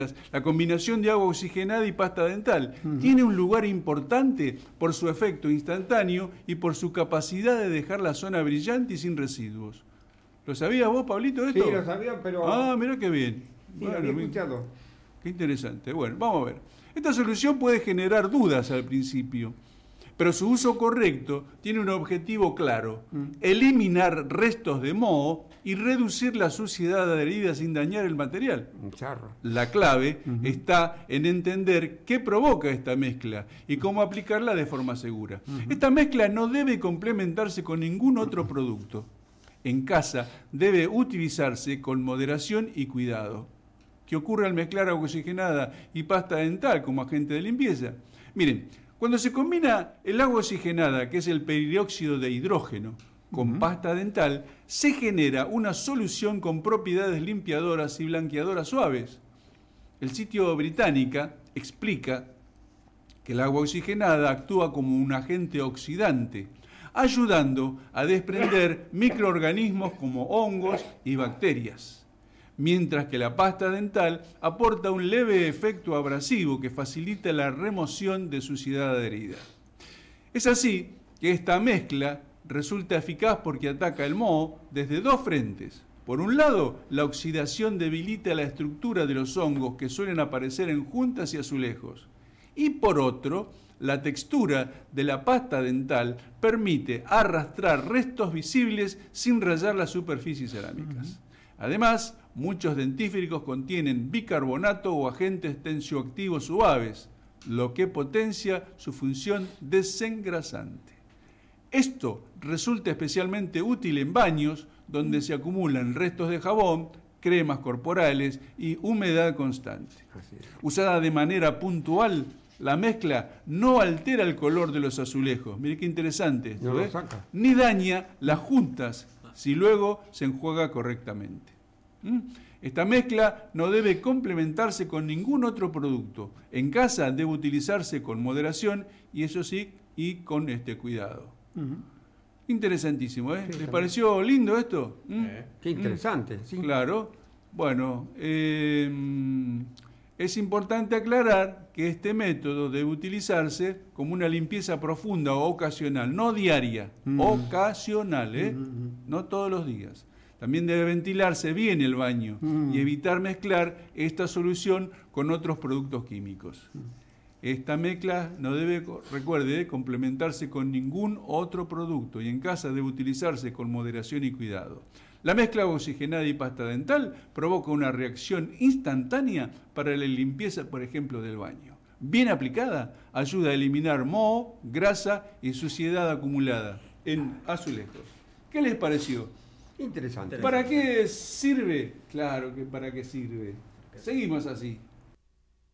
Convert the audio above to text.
La combinación de agua oxigenada y pasta dental tiene un lugar importante por su efecto instantáneo y por su capacidad de dejar la zona brillante y sin residuos. ¿Lo sabías vos, Pablito, esto? Sí, lo sabía, pero... Ah, mirá qué bien. Sí, lo había escuchado. Qué interesante. Bueno, vamos a ver. Esta solución puede generar dudas al principio, pero su uso correcto tiene un objetivo claro: eliminar restos de moho y reducir la suciedad adherida sin dañar el material. Un charro. La clave está en entender qué provoca esta mezcla y cómo aplicarla de forma segura. Esta mezcla no debe complementarse con ningún otro producto. En casa debe utilizarse con moderación y cuidado. ¿Qué ocurre al mezclar agua oxigenada y pasta dental como agente de limpieza? Miren, cuando se combina el agua oxigenada, que es el peróxido de hidrógeno, con pasta dental, se genera una solución con propiedades limpiadoras y blanqueadoras suaves. El sitio Británica explica que el agua oxigenada actúa como un agente oxidante, ayudando a desprender microorganismos como hongos y bacterias, mientras que la pasta dental aporta un leve efecto abrasivo que facilita la remoción de suciedad adherida. Es así que esta mezcla resulta eficaz porque ataca el moho desde dos frentes. Por un lado, la oxidación debilita la estructura de los hongos que suelen aparecer en juntas y azulejos. Y por otro, la textura de la pasta dental permite arrastrar restos visibles sin rayar las superficies cerámicas. Además, muchos dentífricos contienen bicarbonato o agentes tensioactivos suaves, lo que potencia su función desengrasante. Esto resulta especialmente útil en baños donde se acumulan restos de jabón, cremas corporales y humedad constante. Usada de manera puntual, la mezcla no altera el color de los azulejos. Mire qué interesante esto, No lo saca. ni daña las juntas si luego se enjuaga correctamente. Esta mezcla no debe complementarse con ningún otro producto. En casa debe utilizarse con moderación y eso sí, y con cuidado. Interesantísimo, ¿eh? Sí, ¿Les pareció lindo esto? Qué interesante, sí. Claro. Bueno, es importante aclarar que este método debe utilizarse como una limpieza profunda o ocasional, no diaria, ocasional, no todos los días. También debe ventilarse bien el baño y evitar mezclar esta solución con otros productos químicos. Esta mezcla no debe, recuerde, complementarse con ningún otro producto y en casa debe utilizarse con moderación y cuidado. La mezcla oxigenada y pasta dental provoca una reacción instantánea para la limpieza, por ejemplo, del baño. Bien aplicada, ayuda a eliminar moho, grasa y suciedad acumulada en azulejos. ¿Qué les pareció? Interesante. ¿Para qué sirve? Claro que para qué sirve. Seguimos así.